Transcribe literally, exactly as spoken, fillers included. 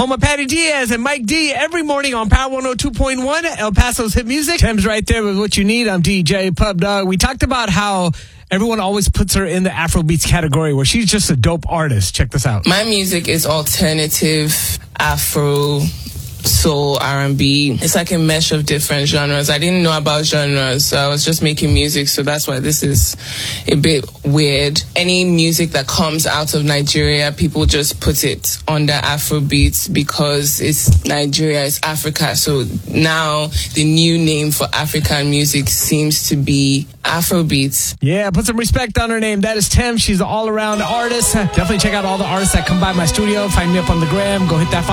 Home of Patty Diaz and Mike D every morning on Power one oh two point one, El Paso's hit music. Tim's right there with what you need. I'm D J Pub Dog. We talked about how everyone always puts her in the Afrobeats category where she's just a dope artist. Check this out. My music is alternative, Afro, soul, R and B. It's like a mesh of different genres. I didn't know about genres, so I was just making music, so that's why this is a bit weird. Any music that comes out of Nigeria, people just put it under Afrobeats because it's Nigeria, it's Africa. So now the new name for African music seems to be Afrobeats. Yeah, put some respect on her name. That is Tim. She's an all-around artist. Definitely check out all the artists that come by my studio. Find me up on the gram. Go hit that follow.